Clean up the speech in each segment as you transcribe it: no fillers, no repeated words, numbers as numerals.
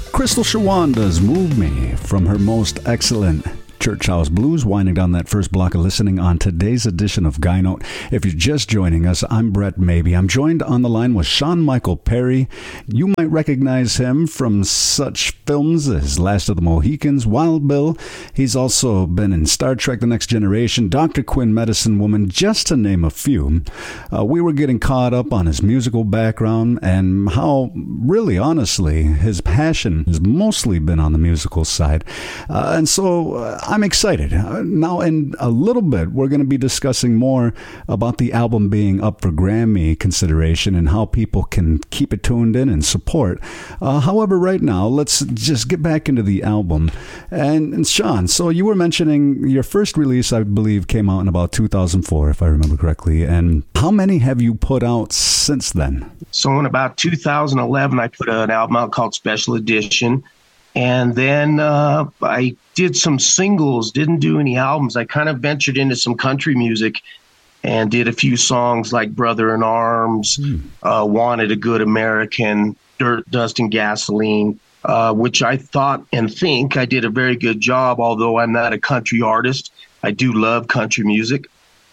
Crystal Shawanda's Move Me from her most excellent Church House Blues, winding down that first block of listening on today's edition of Guy Note. If you're just joining us, I'm Brett Maybe. I'm joined on the line with Sean Michael Perry. You might recognize him from such films as Last of the Mohicans, Wild Bill. He's also been in Star Trek The Next Generation, Dr. Quinn, Medicine Woman, just to name a few. We were getting caught up on his musical background and how, really honestly, his passion has mostly been on the musical side. And so I'm excited. Now, in a little bit, we're going to be discussing more about the album being up for Grammy consideration and how people can keep it tuned in and support. However, right now, let's just get back into the album. And Sean, so you were mentioning your first release, I believe, came out in about 2004, if I remember correctly. And how many have you put out since then? So in about 2011, I put an album out called Special Edition. And then I did some singles, didn't do any albums. I kind of ventured into some country music and did a few songs like Brother in Arms, Wanted a Good American, Dirt, Dust, and Gasoline, which I thought and think I did a very good job, although I'm not a country artist. I do love country music.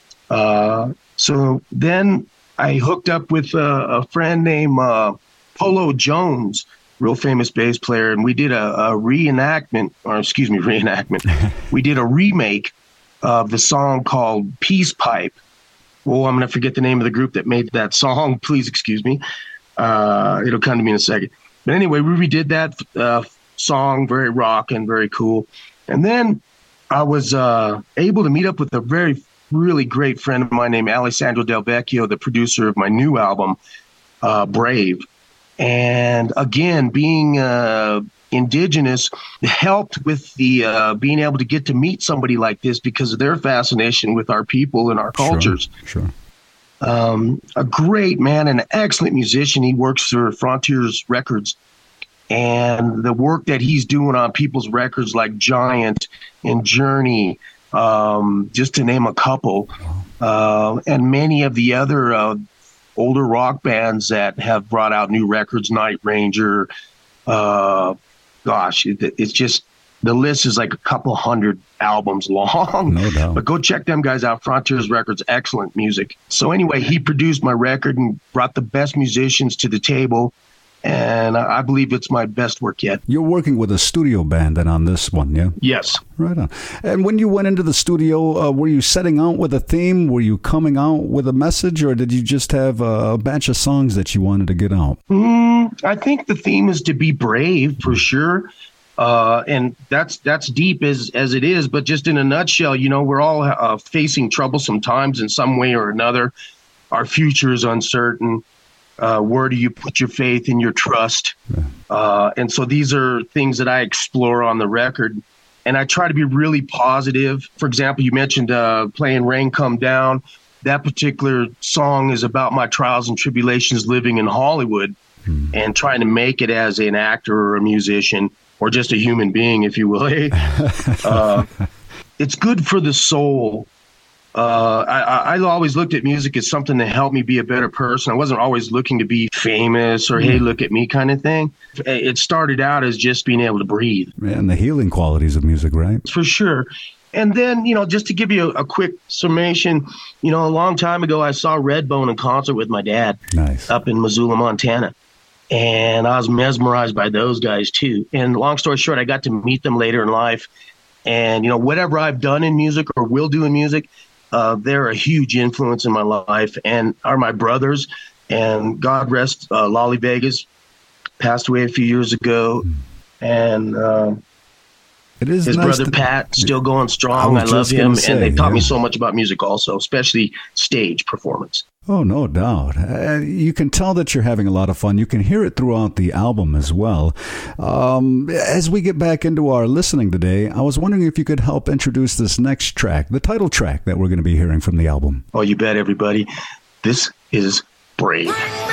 So then I hooked up with a friend named Polo Jones, real famous bass player, and we did a reenactment. We did a remake of the song called Peace Pipe. Oh, I'm going to forget the name of the group that made that song. Please excuse me. It'll come to me in a second. But anyway, we redid that song, very rock and very cool. And then I was able to meet up with a really great friend of mine named Alessandro Del Vecchio, the producer of my new album, Brave. And again, being indigenous helped with the being able to get to meet somebody like this because of their fascination with our people and our cultures. Sure. A great man, an excellent musician. He works for Frontiers Records. And the work that he's doing on people's records like Giant and Journey, just to name a couple, and many of the other older rock bands that have brought out new records, Night Ranger. It's just, the list is like a couple hundred albums long. No doubt. But go check them guys out. Frontiers Records, excellent music. So anyway, he produced my record and brought the best musicians to the table. And I believe it's my best work yet. You're working with a studio band then on this one, yeah? Yes. Right on. And when you went into the studio, were you setting out with a theme? Were you coming out with a message? Or did you just have a batch of songs that you wanted to get out? I think the theme is to be brave, for sure. And that's deep as it is. But just in a nutshell, we're all facing troublesome times in some way or another. Our future is uncertain. Where do you put your faith and your trust? And so these are things that I explore on the record. And I try to be really positive. For example, you mentioned playing Rain Come Down. That particular song is about my trials and tribulations living in Hollywood and trying to make it as an actor or a musician or just a human being, if you will. It's good for the soul. I always looked at music as something that helped me be a better person. I wasn't always looking to be famous or, hey, look at me kind of thing. It started out as just being able to breathe. And the healing qualities of music, right? For sure. And then, just to give you a quick summation, a long time ago, I saw Redbone in concert with my dad. Nice. Up in Missoula, Montana. And I was mesmerized by those guys, too. And long story short, I got to meet them later in life. And, whatever I've done in music or will do in music, they're a huge influence in my life and are my brothers. And God rest Lolly Vegas, passed away a few years ago. And it is his nice brother Pat, still going strong. I love him. And they taught me so much about music also, especially stage performance. Oh, no doubt. You can tell that you're having a lot of fun. You can hear it throughout the album as well. As we get back into our listening today, I was wondering if you could help introduce this next track, the title track that we're going to be hearing from the album. Oh, you bet, everybody. This is Brave.